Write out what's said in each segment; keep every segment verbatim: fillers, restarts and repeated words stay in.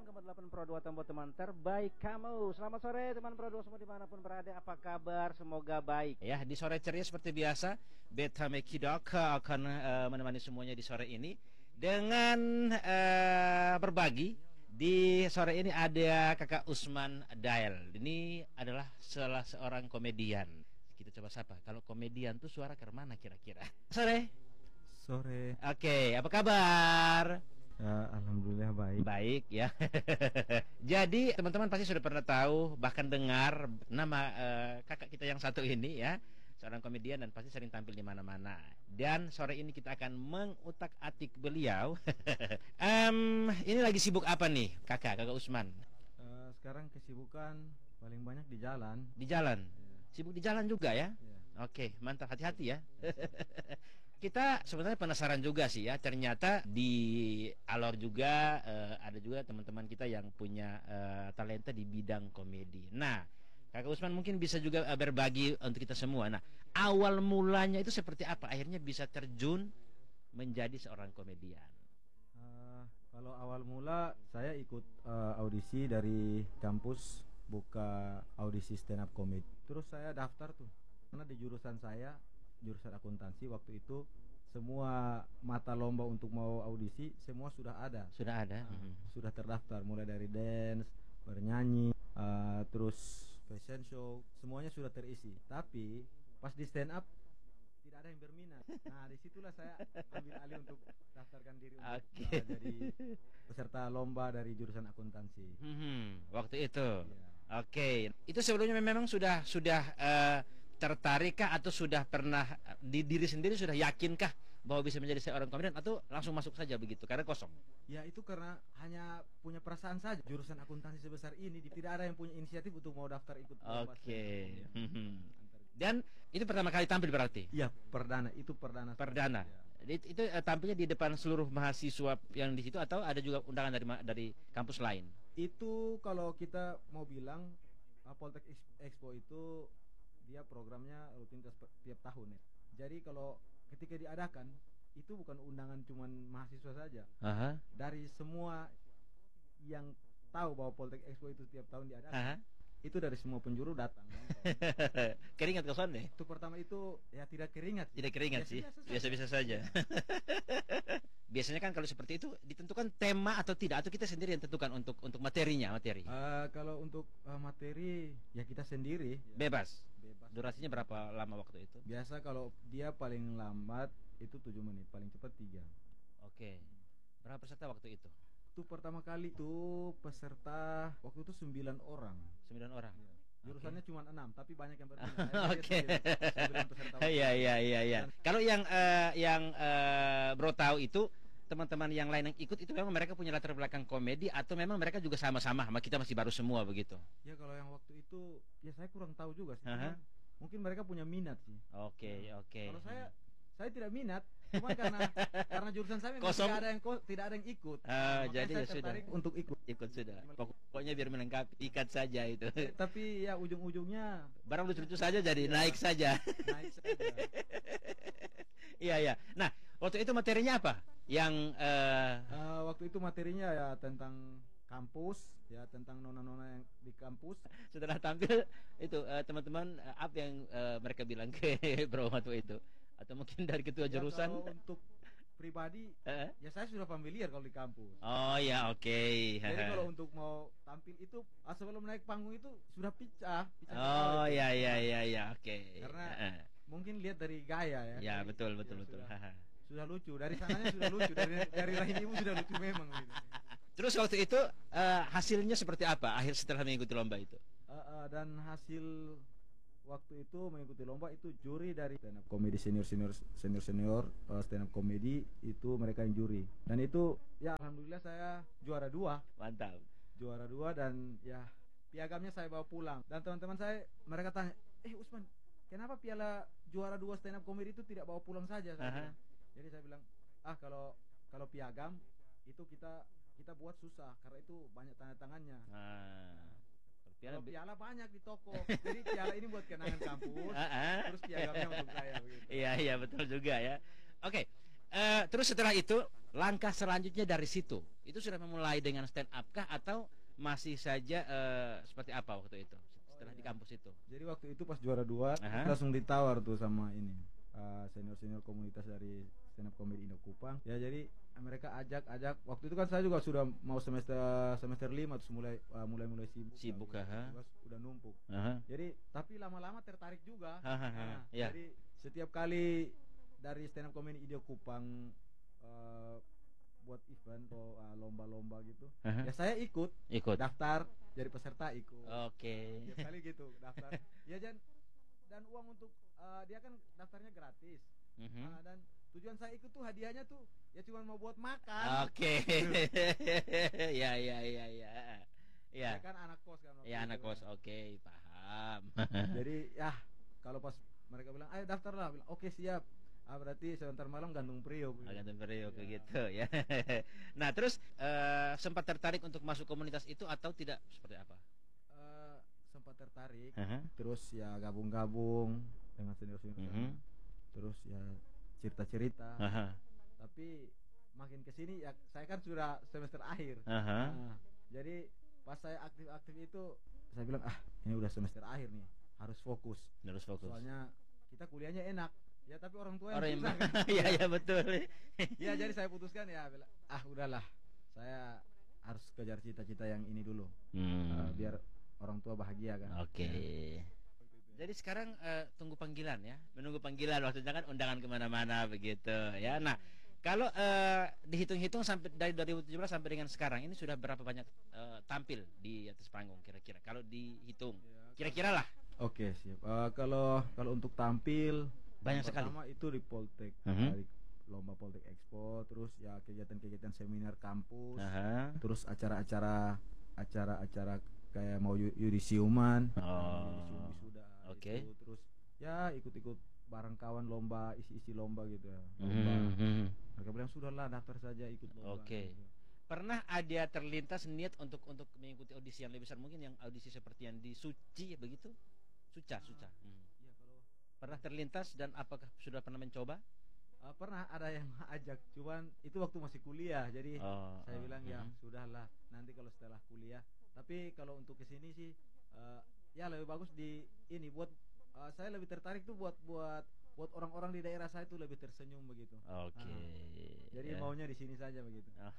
sembilan koma delapan Pro dua Tombol teman terbaik kamu. Selamat sore teman Pro dua semua dimanapun berada. Apa kabar? Semoga baik. Ya, di sore ceria seperti biasa, Beta Mekidok akan uh, menemani semuanya di sore ini dengan uh, berbagi. Di sore ini ada Kakak Usman Dael. Ini adalah salah seorang komedian. Kita coba sapa. Kalau komedian tuh suara ke mana kira-kira? Sore. Sore. Oke, apa kabar? Ya, alhamdulillah baik. Baik ya. Jadi teman-teman pasti sudah pernah tahu bahkan dengar nama uh, kakak kita yang satu ini ya, seorang komedian dan pasti sering tampil di mana-mana. Dan sore ini kita akan mengutak-atik beliau. um, ini lagi sibuk apa nih, kakak, kakak Usman? Uh, sekarang kesibukan paling banyak di jalan. Di jalan. Yeah. Sibuk di jalan juga ya? Yeah. Oke, mantap, hati-hati ya. Kita sebenarnya penasaran juga sih ya, ternyata di Alor juga uh, ada juga teman-teman kita yang punya uh, talenta di bidang komedi. Nah, Kakak Usman mungkin bisa juga uh, berbagi untuk kita semua. Nah, awal mulanya itu seperti apa? Akhirnya bisa terjun menjadi seorang komedian. Uh, kalau awal mula saya ikut uh, audisi dari kampus, buka audisi stand up comedy. Terus saya daftar tuh, karena di jurusan saya jurusan akuntansi waktu itu semua mata lomba untuk mau audisi semua sudah ada. Sudah ada. Nah, hmm. Sudah terdaftar mulai dari dance, bernyanyi, uh, terus fashion show, semuanya sudah terisi. Tapi pas di stand up tidak ada yang berminat. Nah, disitulah saya ambil alih untuk daftarkan diri untuk okay. uh, jadi peserta lomba dari jurusan akuntansi. Hmm, waktu itu. Yeah. Oke, okay. Itu sebelumnya memang sudah sudah uh, tertarikkah atau sudah pernah di diri sendiri sudah yakinkah bahwa bisa menjadi seorang komedian atau langsung masuk saja begitu karena kosong? Ya itu karena hanya punya perasaan saja. Jurusan akuntansi sebesar ini tidak ada yang punya inisiatif untuk mau daftar ikut lomba. Oke. Okay. Dan itu pertama kali tampil berarti? Iya, perdana. Itu perdana. Perdana. Ya. Itu, itu uh, tampilnya di depan seluruh mahasiswa yang di situ atau ada juga undangan dari dari kampus lain? Itu kalau kita mau bilang uh, Poltek Expo itu dia programnya rutinitas tiap tahun ya. Jadi kalau ketika diadakan itu bukan undangan cuman mahasiswa saja. Aha. Dari semua yang tahu bahwa Poltek Expo itu tiap tahun diadakan. Aha. Itu dari semua penjuru datang. Keringat kosan deh. Itu pertama itu ya tidak keringat. Tidak keringat sih. Biasa-biasa saja. Biasanya kan kalau seperti itu ditentukan tema atau tidak atau kita sendiri yang tentukan untuk untuk materinya, materi. Uh, kalau untuk uh, materi ya kita sendiri. Bebas. Bebas. Durasinya berapa lama waktu itu? Biasa kalau dia paling lambat itu tujuh menit, paling cepat tiga. Oke. Berapa peserta waktu itu? Itu pertama kali itu peserta waktu itu sembilan orang. Sembilan orang. Ya. Jurusannya okay. cuma enam, tapi banyak yang berminat. Oke. Iya iya iya iya. Kalau yang uh, yang uh, Bro tahu itu teman-teman yang lain yang ikut itu memang mereka punya latar belakang komedi atau memang mereka juga sama-sama sama kita masih baru semua begitu? Ya kalau yang waktu itu ya saya kurang tahu juga sih. Uh-huh. Mungkin mereka punya minat sih. Oke okay, nah, oke. Okay. Kalau saya saya tidak minat, cuma karena karena jurusan saya memang tidak ada yang tidak ada yang ikut. Uh, nah, jadi saya ya sudah untuk ikut. Ikut sudah. Pokoknya biar melengkapi, ikat saja itu. Tapi ya ujung-ujungnya barang lucu-lucu saja jadi ya, naik saja. Naik saja. Iya iya. Nah, waktu itu materinya apa? Yang uh... Uh, waktu itu materinya ya tentang kampus, ya tentang nona-nona yang di kampus. Setelah tampil itu uh, teman-teman uh, apa yang uh, mereka bilang ke Bro waktu itu? Atau mungkin dari ketua jurusan? Ya, kalau untuk pribadi, uh? ya saya sudah familiar kalau di kampus. Oh ya oke. Okay. Jadi kalau untuk mau tampil itu sebelum naik panggung itu sudah picah. picah oh ya ya ya ya oke. Okay. Karena uh. mungkin lihat dari gaya ya. Ya dari, betul betul ya, betul. Sudah, sudah lucu dari sananya sudah lucu dari dari rahim ibu sudah lucu memang. Gitu. Terus waktu itu uh, hasilnya seperti apa? Akhir setelah mengikuti lomba itu? Uh, uh, dan hasil waktu itu mengikuti lomba itu juri dari stand up comedy senior senior senior senior uh, stand up comedy itu mereka yang juri dan itu ya alhamdulillah saya juara dua. Mantap. Juara dua dan ya piagamnya saya bawa pulang dan teman-teman saya mereka tanya, eh Usman kenapa piala juara dua stand up comedy itu tidak bawa pulang saja? Saya jadi saya bilang ah kalau kalau piagam itu kita kita buat susah karena itu banyak tanda tangannya. Ah. Piala, piala banyak di toko. Jadi piala ini buat kenangan kampus. Terus piagamnya untuk saya begitu. Iya iya betul juga ya. Oke. eh, terus setelah itu langkah selanjutnya dari situ itu sudah memulai dengan stand up kah atau masih saja eh, seperti apa waktu itu setelah Oh, di iya. kampus itu? Jadi waktu itu pas juara dua Aha. langsung ditawar tuh sama ini uh, senior-senior komunitas dari stand up comedy Indo Kupang. Ya jadi mereka ajak-ajak. Waktu itu kan saya juga sudah mau semester semester lima terus mulai uh, mulai-mulai sibuk. Sibuk, lah, aha. tugas udah numpuk. Aha. Jadi tapi lama-lama tertarik juga. Hahaha, Nah, ya. Jadi setiap kali dari stand up comedy Indo Kupang uh, buat event atau uh, lomba-lomba gitu, Aha. ya saya ikut, Ikut. daftar jadi peserta ikut. Oke. Tiap kali gitu daftar. Ya dan dan uang untuk uh, dia kan daftarnya gratis. Mhm. Uh, dan tujuan saya ikut tuh hadiahnya tuh ya cuma mau buat makan. Oke. Ya ya ya ya. Ya. Saya kan anak kos kan. waktu Ya itu anak kan. kos. Oke, paham. Jadi ya kalau pas mereka bilang ayo daftar lah, bilang oke siap. Ah berarti sebentar malam gantung priok. Gantung periuk Ya. gitu ya. Nah, terus eh, sempat tertarik untuk masuk komunitas itu atau tidak seperti apa? Uh, sempat tertarik, Aha. terus ya gabung-gabung dengan senior-senior Mhm. sana. Terus ya cerita-cerita. Aha. Tapi makin kesini ya saya kan sudah semester akhir. Aha. Nah, jadi pas saya aktif-aktif itu saya bilang ah ini udah semester akhir nih harus fokus. Terus fokus. Soalnya kita kuliahnya enak ya tapi orang tua Orang yang yang susah kan? Iya ya betul. Ya jadi saya putuskan ya bilang, ah udahlah saya harus kejar cita-cita yang ini dulu. Hmm. Uh, biar orang tua bahagia kan. Oke. Jadi sekarang eh, tunggu panggilan ya, menunggu panggilan waktunya kan undangan kemana-mana begitu ya. Nah kalau eh, dihitung-hitung sampai dari dua ribu tujuh belas sampai dengan sekarang ini sudah berapa banyak eh, tampil di atas panggung kira-kira? Kalau dihitung, kira-kira lah. Oke siap. Uh, kalau kalau untuk tampil Banyak yang sekali. pertama itu di Poltek, Mhm. dari lomba Poltek Expo, terus ya kegiatan-kegiatan seminar kampus, Aha. terus acara-acara acara-acara kayak mau yu- yudisiuman, Oh. yudisium wisuda, Oke. itu, terus ya ikut-ikut bareng kawan lomba, isi-isi lomba gitu ya. Lomba. Mhm. Mereka bilang sudahlah daftar saja ikut lomba. Oke. gitu. Pernah ada terlintas niat untuk untuk mengikuti audisi yang lebih besar mungkin yang audisi seperti yang di Suci begitu? Suca, Suca. Hmm. Iya, kalau Pernah terlintas dan apakah sudah pernah mencoba? uh, pernah ada yang ajak, cuman itu waktu masih kuliah, jadi Oh, saya oh, bilang ya mhm. sudahlah nanti kalau setelah kuliah. Tapi kalau untuk kesini sih uh, ya lebih bagus di ini buat uh, saya lebih tertarik tuh buat buat buat orang-orang di daerah saya tuh lebih tersenyum begitu. Oke. Jadi Ya. maunya di sini saja begitu. Oh.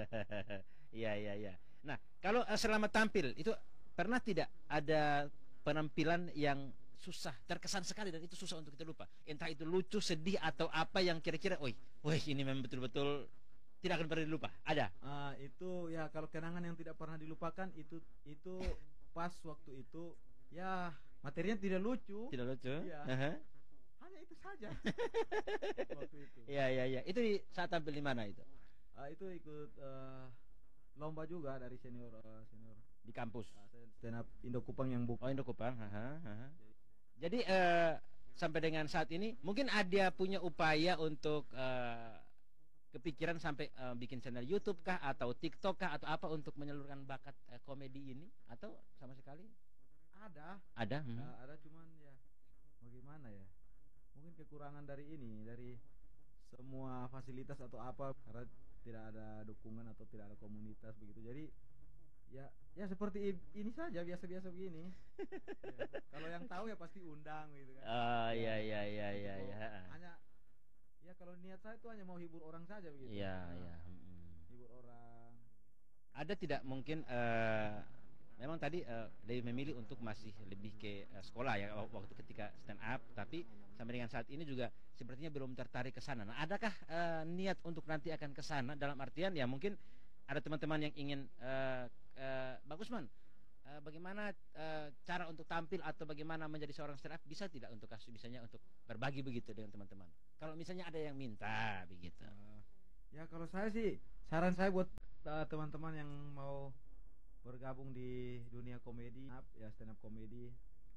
Iya iya iya. Nah, kalau eh, selama tampil itu pernah tidak ada penampilan yang susah, terkesan sekali dan itu susah untuk kita lupa. Entah itu lucu, sedih atau apa yang kira-kira, "Woi, woi ini memang betul-betul tidak akan pernah dilupa." Ada? Ah itu ya kalau kenangan yang tidak pernah dilupakan itu itu pas waktu itu ya materinya tidak lucu. Tidak lucu? Iya. Aha. Hanya itu saja. Waktu itu. Iya iya iya. Itu di saat tampil di mana itu? Ah, itu ikut eh, lomba juga dari senior eh, senior Di kampus. ah, stand up Indo Kupang yang buka. Oh, Indo Kupang. Aha, aha. Jadi eh, sampai dengan saat ini mungkin ada punya upaya untuk eh, kepikiran sampai eh, bikin channel YouTube kah atau TikTok kah atau apa untuk menyalurkan bakat eh, komedi ini atau sama sekali Ada, ada? Hmm. ah, ada cuman ya bagaimana ya? Mungkin kekurangan dari ini dari semua fasilitas atau apa karena tidak ada dukungan atau tidak ada komunitas begitu. Jadi ya ya seperti i- ini saja biasa-biasa begini. Ya, kalau yang tahu ya pasti undang gitu kan. Oh Ya, iya iya iya iya untuk iya. hanya ya kalau niat saya itu hanya mau hibur orang saja begitu. Iya Nah, iya. Mm. hibur orang. Ada tidak mungkin eh, memang tadi eh, lebih memilih untuk masih lebih ke eh, sekolah ya wak- waktu ketika stand up, tapi sampai dengan saat ini juga sepertinya belum tertarik ke sana. Nah, adakah eh, niat untuk nanti akan ke sana dalam artian ya mungkin ada teman-teman yang ingin eh, eh, bagus man eh, bagaimana eh, cara untuk tampil atau bagaimana menjadi seorang stand up bisa tidak untuk kasus misalnya untuk berbagi begitu dengan teman-teman. Kalau misalnya ada yang minta begitu. Uh, ya kalau saya sih saran saya buat uh, teman-teman yang mau bergabung di dunia komedi ya stand up komedi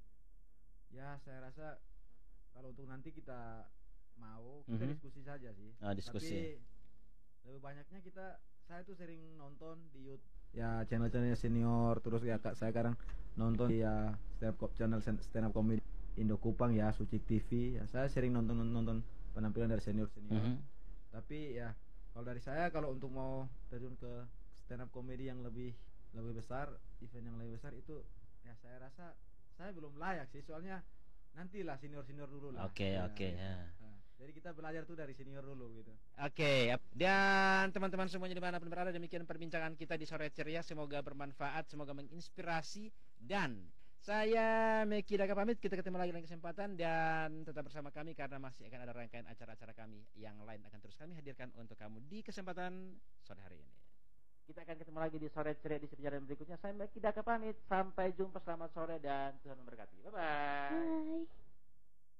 ya saya rasa kalau untuk nanti kita mau kita Mhm. diskusi saja sih. Ah, diskusi. Tapi lebih banyaknya kita saya tuh sering nonton di YouTube ya channel-channelnya senior terus ya kak saya sekarang nonton di ya stand up channel stand up comedy Indo Kupang ya Suci T V ya saya sering nonton nonton penampilan dari senior senior Mhm. Tapi ya kalau dari saya, kalau untuk mau terjun ke stand up comedy yang lebih lebih besar, event yang lebih besar itu, ya saya rasa saya belum layak sih, soalnya nantilah senior senior dulu lah. Oke, Ya, oke, gitu. ya. Nah, jadi kita belajar tuh dari senior dulu gitu. Oke, ap- dan teman-teman semuanya dimanapun berada, demikian perbincangan kita di sore ceria. Semoga bermanfaat, semoga menginspirasi. Dan saya Meki Daka pamit. Kita ketemu lagi dalam kesempatan, dan tetap bersama kami karena masih akan ada rangkaian acara-acara kami yang lain akan terus kami hadirkan untuk kamu di kesempatan sore hari ini. Kita akan ketemu lagi di sore ceria di perjalanan berikutnya. Saya Meki Daka pamit. Sampai jumpa, selamat sore dan Tuhan memberkati. Bye bye. Bye.